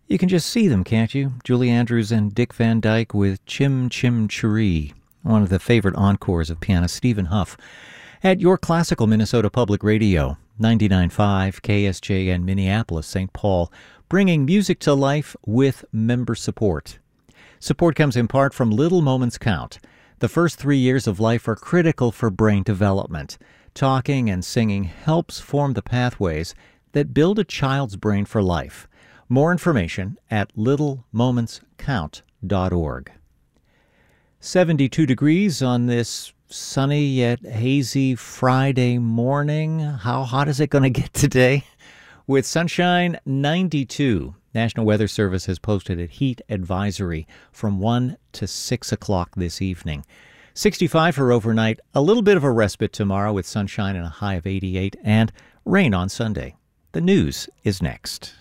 You can just see them, can't you? Julie Andrews and Dick Van Dyke with Chim Chim Cheree, one of the favorite encores of pianist Stephen Huff, at your classical Minnesota Public Radio, 99.5 KSJN Minneapolis, St. Paul, bringing music to life with member support. Support comes in part from Little Moments Count. The first 3 years of life are critical for brain development. Talking and singing helps form the pathways that build a child's brain for life. More information at littlemomentscount.org. 72 degrees on this sunny yet hazy Friday morning. How hot is it going to get today? With sunshine, 92. National Weather Service has posted a heat advisory from 1 to 6 o'clock this evening. 65 for overnight, a little bit of a respite tomorrow with sunshine and a high of 88, and rain on Sunday. The news is next.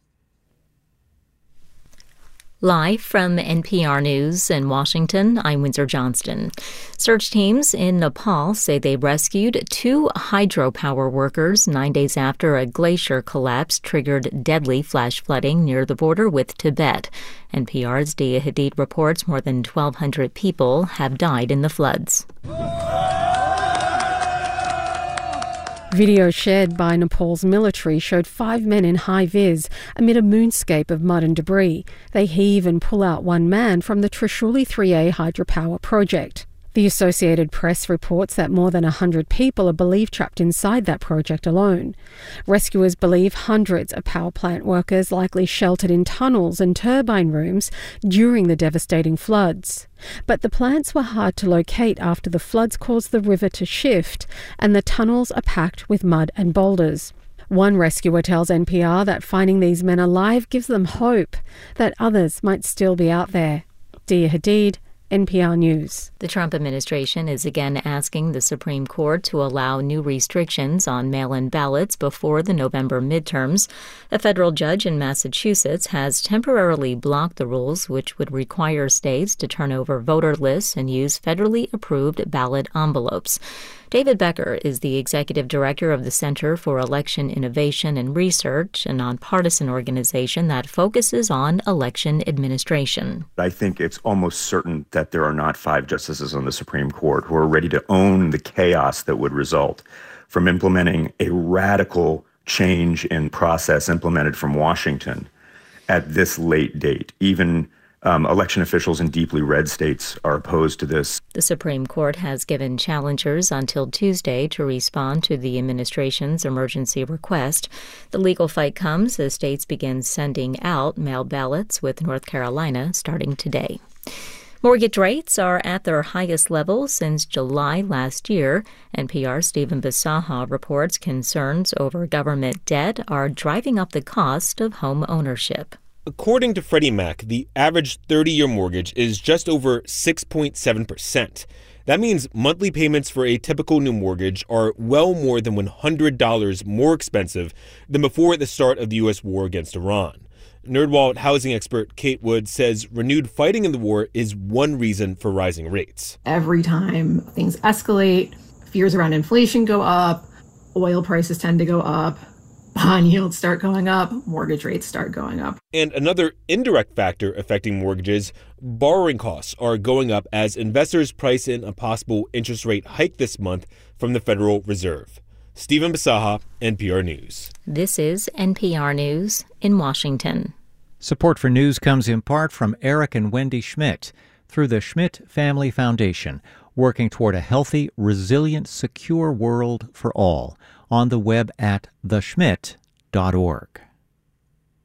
Live from NPR News in Washington, I'm Windsor Johnston. Search teams in Nepal say they rescued 2 hydropower workers 9 days after a glacier collapse triggered deadly flash flooding near the border with Tibet. NPR's Dia Hadid reports more than 1,200 people have died in the floods. Video shared by Nepal's military showed 5 men in high-vis amid a moonscape of mud and debris. They heave and pull out 1 man from the Trishuli 3A hydropower project. The Associated Press reports that more than 100 people are believed trapped inside that project alone. Rescuers believe hundreds of power plant workers likely sheltered in tunnels and turbine rooms during the devastating floods. But the plants were hard to locate after the floods caused the river to shift and the tunnels are packed with mud and boulders. One rescuer tells NPR that finding these men alive gives them hope that others might still be out there. Dia Hadid, NPR News. The Trump administration is again asking the Supreme Court to allow new restrictions on mail-in ballots before the November midterms. A federal judge in Massachusetts has temporarily blocked the rules which would require states to turn over voter lists and use federally approved ballot envelopes. David Becker is the executive director of the Center for Election Innovation and Research, a nonpartisan organization that focuses on election administration. I think it's almost certain that there are not 5 justices on the Supreme Court who are ready to own the chaos that would result from implementing a radical change in process implemented from Washington at this late date. Even election officials in deeply red states are opposed to this. The Supreme Court has given challengers until Tuesday to respond to the administration's emergency request. The legal fight comes as states begin sending out mail ballots, with North Carolina starting today. Mortgage rates are at their highest level since July last year. NPR's Stephen Bisaha reports concerns over government debt are driving up the cost of home ownership. According to Freddie Mac, the average 30-year mortgage is just over 6.7%. That means monthly payments for a typical new mortgage are well more than $100 more expensive than before the start of the U.S. war against Iran. NerdWallet housing expert Kate Wood says renewed fighting in the war is one reason for rising rates. Every time things escalate, fears around inflation go up, oil prices tend to go up, bond yields start going up, mortgage rates start going up. And another indirect factor affecting mortgages, borrowing costs are going up as investors price in a possible interest rate hike this month from the Federal Reserve. Stephen Bisaha, NPR News. This is NPR News in Washington. Support for news comes in part from Eric and Wendy Schmidt through the Schmidt Family Foundation, working toward a healthy, resilient, secure world for all. On the web at theschmidt.org.